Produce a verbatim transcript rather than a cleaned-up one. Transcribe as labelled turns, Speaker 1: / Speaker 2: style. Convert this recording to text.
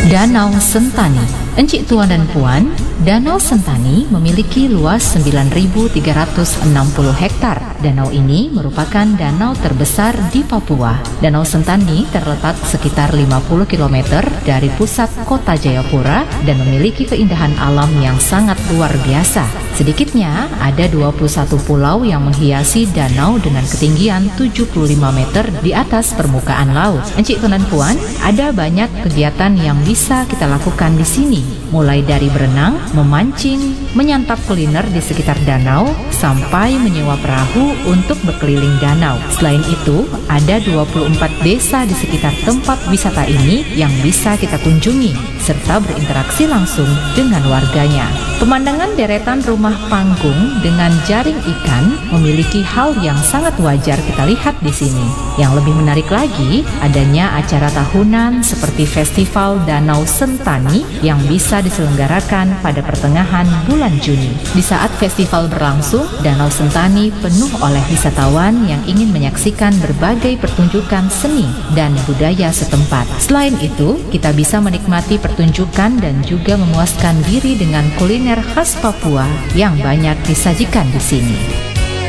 Speaker 1: Danau Sentani. Encik Tuan dan Puan, Danau Sentani memiliki luas sembilan ribu tiga ratus enam puluh hektar. Danau ini merupakan danau terbesar di Papua. Danau Sentani terletak sekitar lima puluh kilometer dari pusat kota Jayapura dan memiliki keindahan alam yang sangat luar biasa. Sedikitnya ada dua puluh satu pulau yang menghiasi danau dengan ketinggian tujuh puluh lima meter di atas permukaan laut. Encik Tuan dan Puan, ada banyak kegiatan yang bisa kita lakukan di sini. Mulai dari berenang, memancing, menyantap kuliner di sekitar danau, sampai menyewa perahu untuk berkeliling danau. Selain itu, ada dua puluh empat desa di sekitar tempat wisata ini yang bisa kita kunjungi, serta berinteraksi langsung dengan warganya. Pemandangan deretan rumah panggung dengan jaring ikan memiliki hal yang sangat wajar kita lihat di sini. Yang lebih menarik lagi, adanya acara tahunan seperti Festival Danau Sentani yang bisa diselenggarakan pada pertengahan bulan Juni. Di saat festival berlangsung, Danau Sentani penuh oleh wisatawan yang ingin menyaksikan berbagai pertunjukan seni dan budaya setempat. Selain itu, kita bisa menikmati pertunjukan dan juga memuaskan diri dengan kuliner khas Papua yang banyak disajikan di sini.